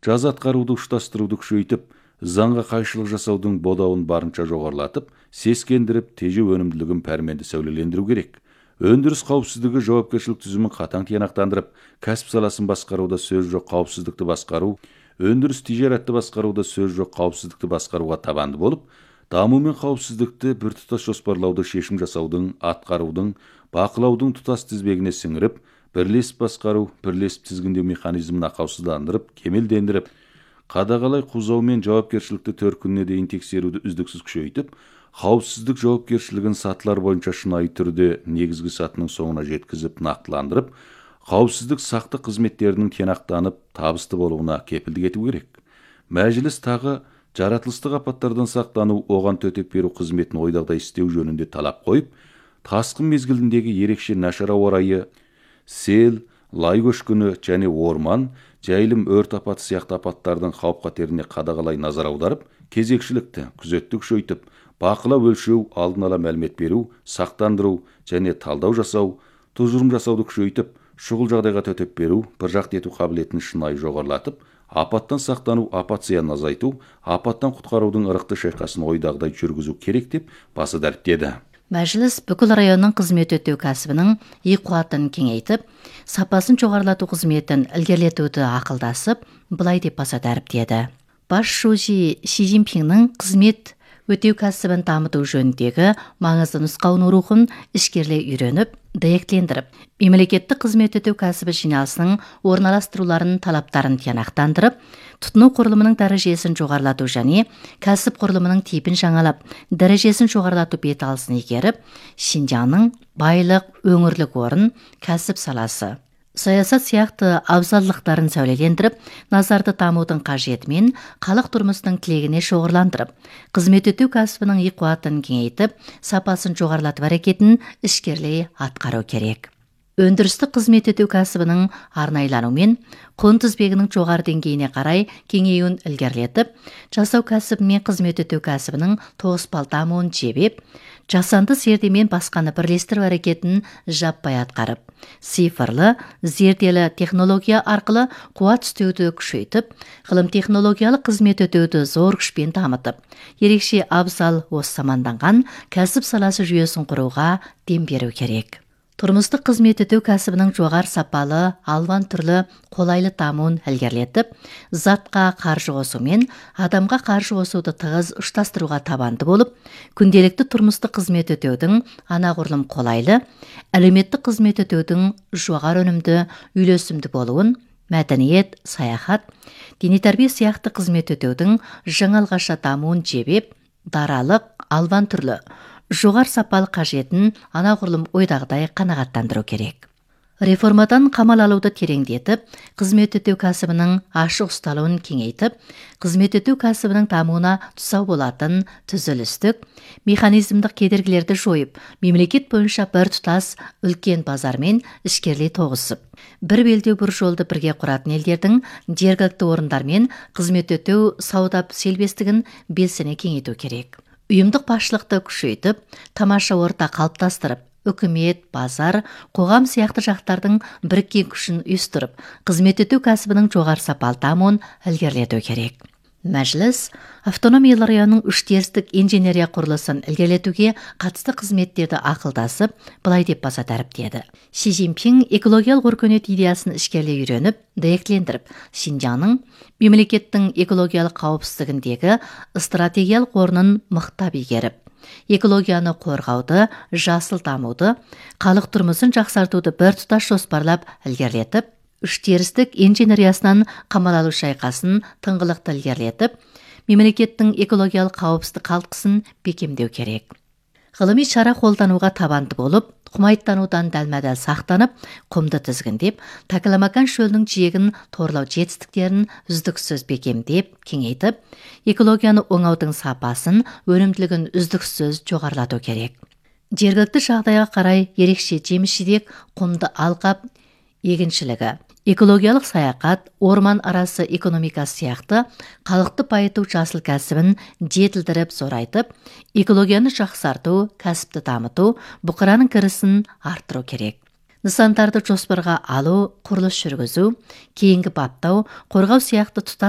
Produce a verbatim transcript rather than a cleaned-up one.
жаза атқаруды ұштастыруды күшейтіп, заңға қайшылық жасаудың бодауын барынша жоғарылатып, сескендіріп, тежеу өнімділігін пәрменді сәулелендіру керек. Өндіріс қауіпсіздігі жауапкершілік түзімін қатаң тиянақтандырып, кәсіп саласын басқаруда сөз жоқ қауіпсіздікті басқару, өндіріс тижаратты басқаруда сөз жоқ қауіпсіздікті басқаруға табанды болып, даму мен қауіпсіздікті біртұтас жоспарлауды шешім жасаудың, атқарудың, бақылаудың тұтас тізбегіне сіңіріп, бірлесіп басқару, бірлесіп тізгіндеу механизмін ақаусыздандырып, кемелдендіріп, қадағалай қузау мен жауапкершілікті төрт күніне дейін тексеруді үздіксіз күшейтіп, қауіпсіздік жауапкершілігін сатылар бойынша шынайы түрде негізгі сатының соңына жеткізіп нақтыландырып, қауіпсіздік сақтық қызметтерінің тиянақтанып, табысты болуына кепілдік ету керек. Мәжіліс тағы жаратылыстық апаттардан сақтану, оған төтеп беру қызметін ойдағыдай істеу жөнінде талап қойып, тасқын мезгіліндегі ерекше нашар ауа райы, сел, лай көшкіні және орман, жайылым өрт апаты сияқты апаттардың қауіп-қатеріне қадағалай назар аударып, кезекшілікті, күзетті күшейтіп, бақылау өлшеу, алдын ала мәлімет беру, сақтандыру және талдау жасау, тұжырым жасауды күшейтіп, шұғыл жағдайға төтеп беру, біржақты ету қабілетін шынайы жоғарылатып, апаттан сақтану, апат зиянын азайту, апаттан құтқарудың ырықты шайқасын ойдағыдай жүргізу керек деп басы дәріптеді. Мәжіліс бүкіл районның қызмет өтеу кәсібінің үй қуатын кеңейтіп, сапасын жоғарылату қызметін ілгерілетуді ақылдасып, былай деп баса дәріптеді. Бас шужи Ши Цзиньпиннің қызмет өтеу кәсібін дамыту жөніндегі маңызды нұсқауының рухын ішкерлей үйреніп, дәйектілендіріп, мемлекеттік қызмет өтеу кәсібі жиналысының орналастыруларын талаптарын тиянақтандырып, тұтыну құрылымының дәрежесін жоғарылату және кәсіп құрылымының типін жаңалап, дәрежесін жоғарылату бет алысын игеріп, Шинжаңның байлық, өңірлік орын, кәсіп саласы, саясат сияқты абзалдықтарын сәулелендіріп, назарды дамудың қажетімен халық тұрмысының тілегіне шоғырландырып, қызмет өтеу кәсібінің үй қуатын кеңейтіп, сапасын жоғарылатып әрекетін ішкерлей атқару керек. Өндірістік қызмет өтеу кәсібінің арнайлануымен құн тізбегінің жоғары деңгейіне қарай кеңеюін ілгерілетіп, жасау кәсібі мен қызмет өтеу кәсібінің тоғыспал дамуын жебеп, жасанды зердемен басқаны бірлестіру әрекетін жаппай атқарып, цифрлы, зерделі технология арқылы қуат үстеуді күшейтіп, ғылым технологиялық қызмет өтеуді зор күшпен дамытып, ерекше абзал осы заманданған кәсіп саласы жүйесін құруға дем беру керек. Тұрмыстық қызмет өтеу кәсібінің жоғары сапалы, алуан түрлі қолайлы дамуын ілгерілетіп, затқа қаржы қосумен адамға қаржы қосуды тығыз ұштастыруға табанды болып, күнделікті тұрмыстық қызмет өтеудің анағұрлым қолайлы, әлеуметтік қызмет өтеудің жоғары өнімді, үйлесімді болуын, мәдениет, саяхат, дене тәрбие сияқты қызмет өтеудің жаңалғаша дамуын жебеп, даралық, алуан түрлі жоғар сапалы қажетін анағұрлым ойдағыдай қанағаттандыру керек. Реформадан қамал алуды тереңдетіп, қызмет өтеу кәсібінің ашық ұсталуын кеңейтіп, қызмет өтеу кәсібінің дамуына тұсау болатын түзілістік, механизмдік кедергілерді жойып, мемлекет бойынша бір тұтас үлкен базармен ішкерлей тоғысып, бір белдеу бір жолды бірге құратын елдердің жергілікті орындармен қызмет өтеу сауда селбестігін белсене кеңейту керек. Ұйымдық басшылықты күшейтіп, тамаша орта қалыптастырып, үкімет, базар, қоғам сияқты жақтардың біріккен күшін ұйыстырып, қызмет өтеу кәсібінің жоғары сапалы дамуын ілгерілету керек. Мәжіліс автономиялы районның үштерістік инженерия құрылысын ілгерілетуге қатысты қызметтерді ақылдасып, былай деп баса дәріптеді. Ши Цзиньпин экологиялық өркениет идеясын ішкерлей үйреніп, дәйектілендіріп, Шинжаңның мемлекеттің экологиялық қауіпсіздігіндегі стратегиялық орнын мықтап игеріп, экологияны қорғауды, жасыл дамуды, халық тұрмысын жақсартуды біртұтас жоспарлап ілгерілетіп, үштерістік инженериясынан қамал алу шайқасын тыңғылықты ілгерілетіп, мемлекеттің экологиялық қауіпсіздік қалтқысын бекемдеу керек. Ғылыми шара қолдануға табанды болып, құмайттанудан дәлмәдәл сақтанып, құмды тізгіндеп, Такаламакан шөлінің жиегін торлау жетістіктерін үздіксіз бекемдеп, кеңейтіп, экологияны оңаудың сапасын, өнімділігін үздіксіз жоғарылату керек. Жергілікті жағдайға қарай ерекше жеміс-жидек, құмды алқап егіншілігі, экологиялық саяхат, орман арасы экономикасы сияқты халықты байыту жасыл кәсібін жетілдіріп зорайтып, экологияны жақсарту, кәсіпті дамыту, бұқараның кірісін арттыру керек. Нысандарды жоспарға алу, құрылыс жүргізу, кейінгі баптау, қорғау сияқты тұтас